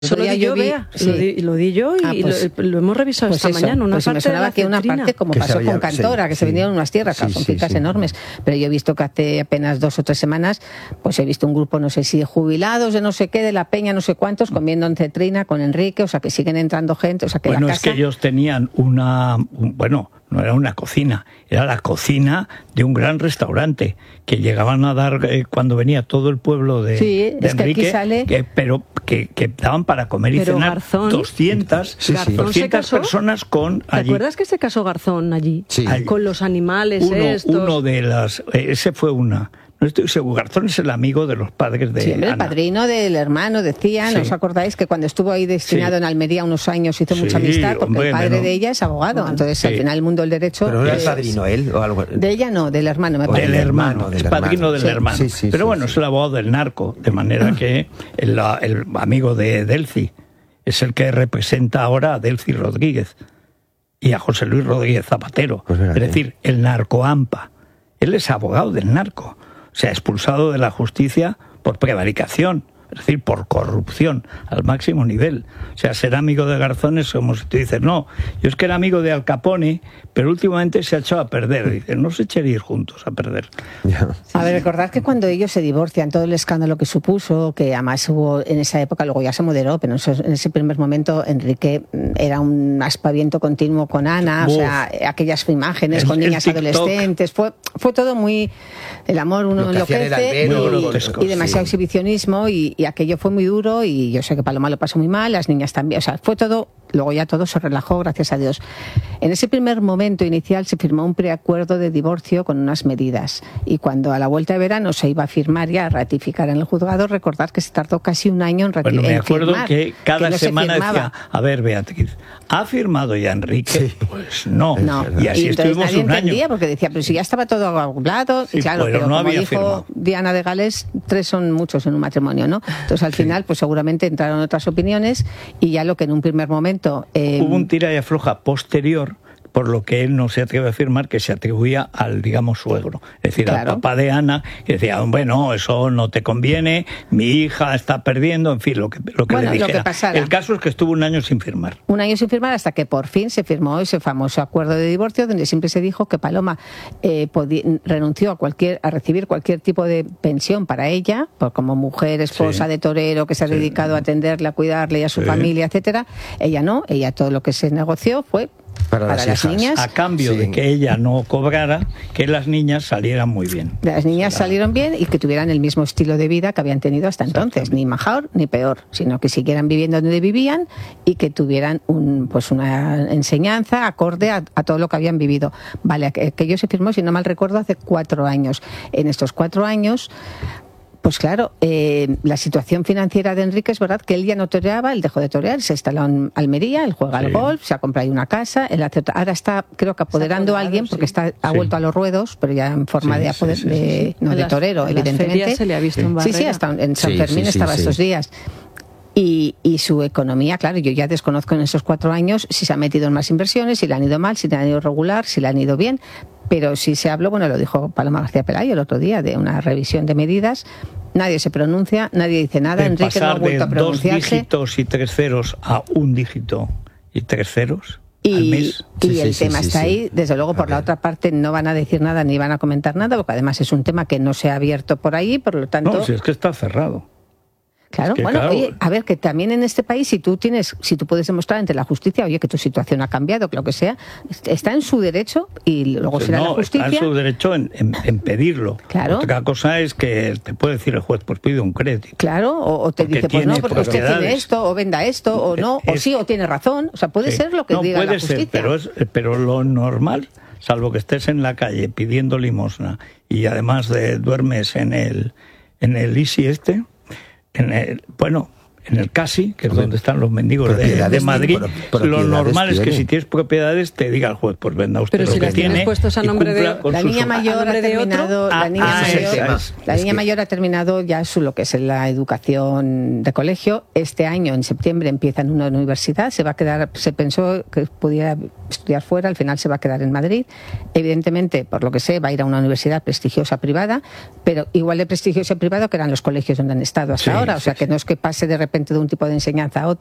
Eso lo di yo, Bea. Lo di yo y lo hemos revisado pues esta mañana. Una parte me sonaba de que una parte, como pasó con Cantora, que se vendieron unas tierras, son fincas enormes. Pero yo he visto que hace apenas 2 o 3 semanas, pues he visto un grupo, no sé si de jubilados, de no sé qué, de la Peña, no sé cuántos, comiendo en cetrina con Enrique, o sea que siguen entrando gente, o sea que bueno, la casa... es que ellos tenían no era una cocina, era la cocina de un gran restaurante que llegaban a dar cuando venía todo el pueblo de Enrique, que aquí sale... que daban para comer y pero cenar Garzón, 200 personas con allí. ¿Te acuerdas que se casó Garzón allí? Sí. Con los animales ese fue una. No estoy seguro. Garzón es el amigo de los padres de Ana. El padrino del hermano, decían, ¿os acordáis? Que cuando estuvo ahí destinado en Almería unos años hizo mucha amistad, porque el padre de ella es abogado. Entonces, al final, el mundo del derecho... ¿Pero era el padrino él o algo? De ella no, del hermano, me parece. Del hermano, es padrino del hermano. Pero bueno, es el abogado del narco, de manera que el amigo de Delcy es el que representa ahora a Delcy Rodríguez y a José Luis Rodríguez Zapatero. Pues es decir, el narcoampa. Él es abogado del narco. O sea, expulsado de la justicia por prevaricación, es decir, por corrupción al máximo nivel. O sea, ser amigo de Garzón es como si tú dices, no, yo es que era amigo de Al Capone, pero últimamente se ha echado a perder. Dices, no se echen ir juntos a perder. A ver, recordad que cuando ellos se divorcian, todo el escándalo que supuso, que además hubo en esa época, luego ya se moderó, pero en ese primer momento Enrique era un aspaviento continuo con Ana, o sea, aquellas imágenes con niñas adolescentes, fue todo muy... El amor uno enloquece y demasiado exhibicionismo y aquello fue muy duro y yo sé que Paloma lo pasó muy mal, las niñas también, o sea, fue todo, luego ya todo se relajó, gracias a Dios. En ese primer momento inicial se firmó un preacuerdo de divorcio con unas medidas y cuando a la vuelta de verano se iba a firmar ya, a ratificar en el juzgado, recordad que se tardó casi un año en ratificar. Bueno, me acuerdo que cada semana decía, a ver, Beatriz, ¿ha firmado ya Enrique? Sí. Pues no. Y así estuvimos un año. Porque decía, pero si ya estaba todo hablado, y claro, pero no como dijo firmado. Diana de Gales, 3 son muchos en un matrimonio, ¿no? Entonces al final, pues seguramente entraron otras opiniones y ya lo que en un primer momento... Hubo un tira y afloja posterior, por lo que él no se atreve a afirmar, que se atribuía al, digamos, suegro. Es decir, al papá de Ana, que decía, bueno, eso no te conviene, mi hija está perdiendo, en fin, lo que le dijera. El caso es que estuvo un año sin firmar. Un año sin firmar hasta que por fin se firmó ese famoso acuerdo de divorcio, donde siempre se dijo que Paloma renunció a recibir cualquier tipo de pensión para ella, como mujer, esposa de torero, que se ha dedicado a atenderle, a cuidarle y a su familia, etcétera. Ella no, ella todo lo que se negoció fue para las niñas, a cambio de que ella no cobrara, que las niñas salieran muy bien. Las niñas salieron bien y que tuvieran el mismo estilo de vida que habían tenido hasta entonces, ni mejor ni peor, sino que siguieran viviendo donde vivían y que tuvieran una enseñanza acorde a todo lo que habían vivido. Vale, aquello se firmó, si no mal recuerdo, hace 4 años. En estos 4 años... Pues claro, la situación financiera de Enrique es verdad que él ya no toreaba, él dejó de torear, se instaló en Almería, él juega al golf, se ha comprado ahí una casa, ahora está, creo que apoderando a alguien, porque ha vuelto a los ruedos, pero ya en forma de torero, evidentemente. Se le ha visto en Barrera. Sí, hasta en San Fermín estaba estos días. Y su economía, claro, yo ya desconozco en esos 4 años si se ha metido en más inversiones, si le han ido mal, si le han ido regular, si le han ido bien, pero sí se habló, lo dijo Paloma García Pelayo el otro día, de una revisión de medidas. Nadie se pronuncia, nadie dice nada, Enrique no ha vuelto a pronunciarse. De 2 dígitos y 3 ceros a 1 dígito y 3 ceros al mes. Y el tema está ahí, desde luego por la otra parte no van a decir nada ni van a comentar nada, porque además es un tema que no se ha abierto por ahí, por lo tanto... No, si es que está cerrado. Claro, oye, a ver, que también en este país, si tú puedes demostrar ante la justicia, oye, que tu situación ha cambiado, que lo que sea, está en su derecho y luego será la justicia. Está en su derecho en pedirlo. Claro. Otra cosa es que te puede decir el juez, pues pide un crédito. Claro, o te dice, pues no, porque usted tiene esto, o venda esto, o no, o sí, o tiene razón. O sea, puede ser lo que diga la justicia. Puede ser, pero lo normal, salvo que estés en la calle pidiendo limosna y además duermes en el ISI en el Casi, que es donde están los mendigos de Madrid, lo normal es que si tienes propiedades te diga el juez, pues venda usted lo que tiene. Puestos a nombre de la niña mayor ha terminado, la niña mayor ha terminado ya lo que es la educación de colegio. Este año en septiembre empieza en una universidad, se pensó que pudiera estudiar fuera, al final se va a quedar en Madrid. Evidentemente, por lo que sé, va a ir a una universidad prestigiosa privada, pero igual de prestigiosa privada que eran los colegios donde han estado hasta ahora, o sea que no es que pase de repente repente de un tipo de enseñanza a otro.